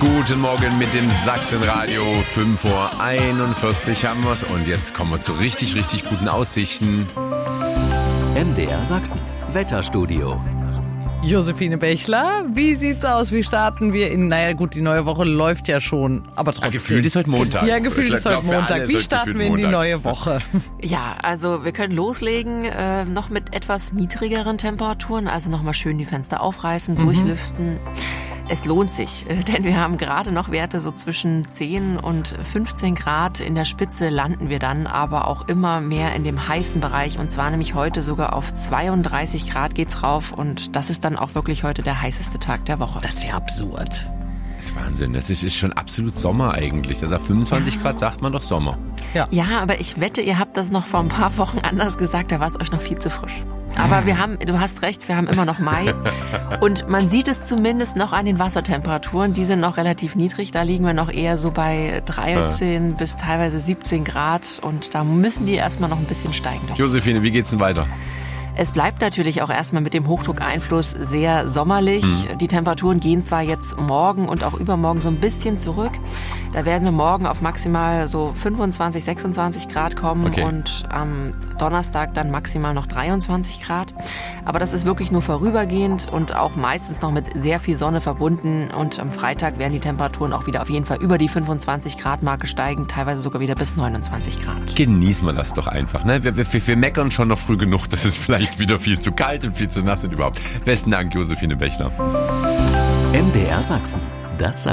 Guten Morgen mit dem Sachsenradio. 5:41 haben wir es und jetzt kommen wir zu richtig, richtig guten Aussichten. MDR Sachsen, Wetterstudio. Josephine Bechler, wie sieht's aus? Wie starten wir in, naja gut, die neue Woche läuft ja schon, aber trotzdem. Ja, gefühlt ist heute Montag. Ja, gefühlt ist heute Montag. Wie starten wir in die neue Woche? Ja, also wir können loslegen, noch mit etwas niedrigeren Temperaturen, also nochmal schön die Fenster aufreißen, durchlüften. Es lohnt sich, denn wir haben gerade noch Werte so zwischen 10 und 15 Grad. In der Spitze landen wir dann aber auch immer mehr in dem heißen Bereich. Und zwar nämlich heute sogar auf 32 Grad geht's rauf. Und das ist dann auch wirklich heute der heißeste Tag der Woche. Das ist ja absurd. Das ist Wahnsinn. Das ist schon absolut Sommer eigentlich. Also ab 25 Grad sagt man doch Sommer. Ja, aber ich wette, ihr habt das noch vor ein paar Wochen anders gesagt. Da war es euch noch viel zu frisch. Aber du hast recht, wir haben immer noch Mai und man sieht es zumindest noch an den Wassertemperaturen, die sind noch relativ niedrig, da liegen wir noch eher so bei 13 bis teilweise 17 Grad und da müssen die erstmal noch ein bisschen steigen. Josephine, wie geht's denn weiter? Es bleibt natürlich auch erstmal mit dem Hochdruckeinfluss sehr sommerlich. Die Temperaturen gehen zwar jetzt morgen und auch übermorgen so ein bisschen zurück. Da werden wir morgen auf maximal so 25, 26 Grad kommen und am Donnerstag dann maximal noch 23 Grad. Aber das ist wirklich nur vorübergehend und auch meistens noch mit sehr viel Sonne verbunden. Und am Freitag werden die Temperaturen auch wieder auf jeden Fall über die 25 Grad Marke steigen, teilweise sogar wieder bis 29 Grad. Genießen wir das doch einfach. Ne? Wir meckern schon noch früh genug, dass es vielleicht wieder viel zu kalt und viel zu nass und überhaupt. Besten Dank, Josephine Bechler. MDR Sachsen, das